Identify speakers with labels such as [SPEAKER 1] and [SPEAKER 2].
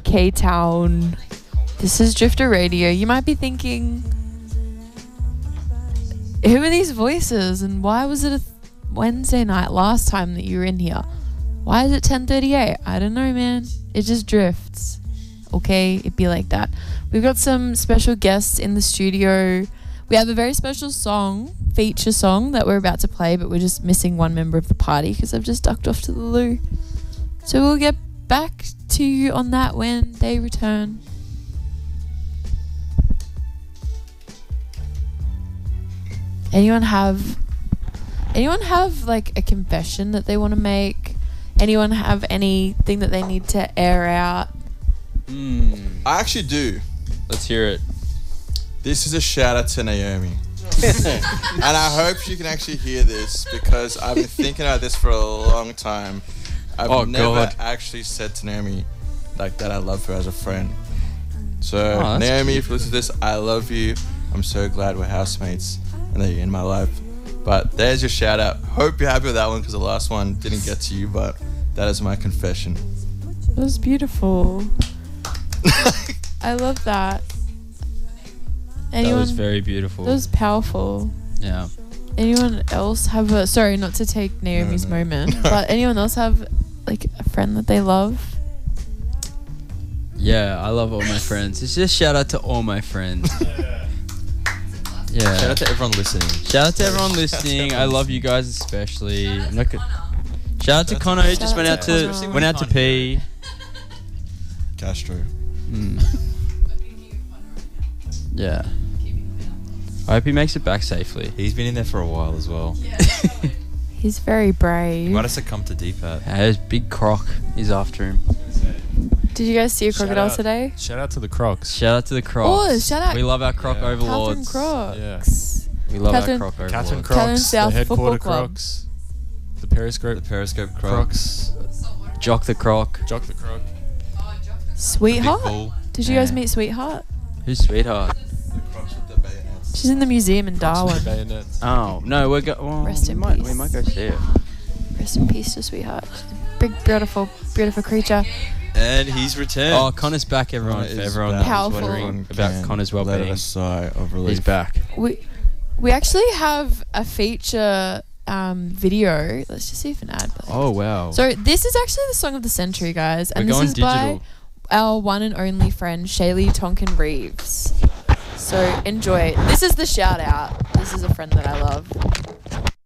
[SPEAKER 1] K-Town. This is Drifter Radio. You might be thinking, who are these voices and why was it a Wednesday night last time that you were in here? Why is it 10:38? I don't know, man. It just drifts. Okay, it'd be like that. We've got some special guests in the studio. We have a very special song, feature song, that we're about to play, but we're just missing one member of the party because I've just ducked off to the loo. So we'll get back to you on that when they return. Anyone have like a confession that they want to make? Anyone have anything that they need to air out?
[SPEAKER 2] I actually do.
[SPEAKER 3] Let's hear it.
[SPEAKER 2] This is a shout out to Naomi. And I hope she can actually hear this because I've been thinking about this for a long time. I've never actually said to Naomi like that I love her as a friend. So Naomi, if you listen to this, I love you. I'm so glad we're housemates and that you're in my life. But there's your shout out. Hope you're happy with that one because the last one didn't get to you, but that is my confession.
[SPEAKER 1] That was beautiful. I love that. Anyone,
[SPEAKER 3] that was very beautiful.
[SPEAKER 1] That was powerful.
[SPEAKER 3] Yeah.
[SPEAKER 1] Anyone else have a... Sorry, not to take Naomi's moment, but anyone else have like a friend that they love?
[SPEAKER 3] Yeah, I love all my friends. It's just shout out to all my friends. Yeah.
[SPEAKER 4] Shout out to everyone listening.
[SPEAKER 3] Shout out to everyone listening. I love you guys especially. I'm not shout out to Connor who just went out to pee.
[SPEAKER 2] Castro.
[SPEAKER 3] Yeah. I hope he makes it back safely.
[SPEAKER 4] He's been in there for a while as well.
[SPEAKER 1] He's very brave.
[SPEAKER 4] He might have succumbed to DPAT.
[SPEAKER 3] There's Big Croc. He's after him.
[SPEAKER 1] Did you guys see a crocodile today?
[SPEAKER 5] Shout out to the Crocs.
[SPEAKER 3] Shout out to the Crocs.
[SPEAKER 1] Oh, shout out.
[SPEAKER 3] We love our Croc overlords.
[SPEAKER 1] Catherine Crocs.
[SPEAKER 5] Yeah.
[SPEAKER 3] We love
[SPEAKER 1] Catherine-
[SPEAKER 3] our Croc overlords.
[SPEAKER 5] Catherine
[SPEAKER 1] Catherine
[SPEAKER 5] Crocs,
[SPEAKER 1] South
[SPEAKER 5] the
[SPEAKER 1] Football
[SPEAKER 5] headquarter
[SPEAKER 1] Club.
[SPEAKER 5] Crocs. The Periscope
[SPEAKER 4] Crocs.
[SPEAKER 3] Jock the Croc.
[SPEAKER 5] Jock the Croc.
[SPEAKER 1] Sweetheart? Did you guys meet Sweetheart?
[SPEAKER 3] Who's Sweetheart?
[SPEAKER 2] The Crocs with the bayonets.
[SPEAKER 1] She's in the museum in Darwin.
[SPEAKER 5] Bayonets.
[SPEAKER 3] Oh, no, we're well,
[SPEAKER 1] Rest in peace.
[SPEAKER 3] We might go see it.
[SPEAKER 1] Rest in peace to Sweetheart. Big, beautiful, beautiful creature.
[SPEAKER 4] And he's returned.
[SPEAKER 3] Oh, Connor's back, everyone.
[SPEAKER 2] Connor
[SPEAKER 3] If
[SPEAKER 2] is
[SPEAKER 3] everyone
[SPEAKER 2] back.
[SPEAKER 3] was
[SPEAKER 1] Powerful.
[SPEAKER 3] wondering about Connor's
[SPEAKER 2] Let
[SPEAKER 3] well-being.
[SPEAKER 2] a sigh of relief.
[SPEAKER 3] He's back.
[SPEAKER 1] We actually have a feature video. Let's just see if an ad plays.
[SPEAKER 3] Oh, wow.
[SPEAKER 1] So this is actually the song of the century, guys, and
[SPEAKER 3] We're
[SPEAKER 1] this
[SPEAKER 3] going
[SPEAKER 1] is
[SPEAKER 3] digital.
[SPEAKER 1] by our one and only friend Shaylee Tonkin Reeves. So enjoy. This is the shout out. This is a friend that I love.